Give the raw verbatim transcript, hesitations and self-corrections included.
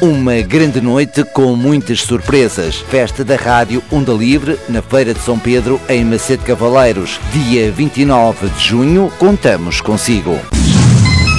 Uma grande noite com muitas surpresas. Festa da Rádio Onda Livre na Feira de São Pedro, em Macedo Cavaleiros. Dia vinte e nove de junho, contamos consigo.